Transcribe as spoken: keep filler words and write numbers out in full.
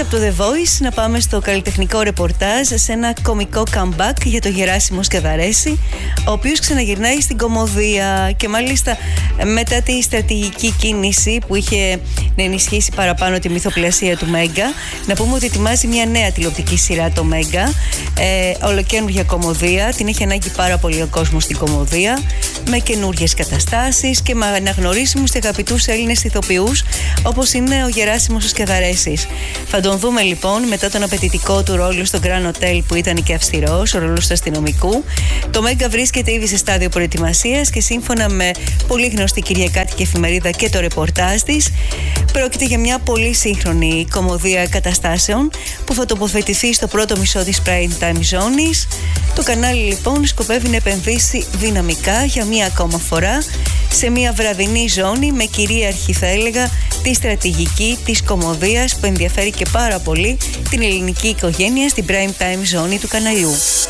από το The Voice να πάμε στο καλλιτεχνικό ρεπορτάζ, σε ένα κωμικό comeback για το Γεράσιμο Σκεδαρέση, ο οποίος ξαναγυρνάει στην κωμωδία και μάλιστα μετά τη στρατηγική κίνηση που είχε να ενισχύσει παραπάνω τη μυθοπλασία του Μέγκα. Να πούμε ότι ετοιμάζει μια νέα τηλεοπτική σειρά, το Μέγκα, ε, ολοκαίνουργια κωμωδία. Την έχει ανάγκη πάρα πολύ ο κόσμος στην κωμωδία, με καινούργιες καταστάσεις και με αναγνωρίσιμους και αγαπητούς Έλληνες ηθοποιούς όπως είναι ο Γεράσιμος ο Σκεδαρέσης. Θα τον δούμε λοιπόν μετά τον απαιτητικό του ρόλο στο Grand Hotel που ήταν και αυστηρός, ο ρόλος του αστυνομικού. Το Μέγκα βρίσκεται ήδη σε στάδιο προετοιμασίας και σύμφωνα με πολύ γνωστή κυριακάτικη εφημερίδα και το ρεπορτάζ της, πρόκειται για μια πολύ σύγχρονη κωμωδία καταστάσεων που θα τοποθετηθεί στο πρώτο μισό της prime time ζώνης. Το κανάλι λοιπόν σκοπεύει να επενδύσει δυναμικά για μία ακόμα φορά σε μια βραδινή ζώνη με κυρίαρχη, θα έλεγα, τη στρατηγική της κωμωδίας που ενδιαφέρει και πάρα πολύ την ελληνική οικογένεια στην prime time ζώνη του καναλιού.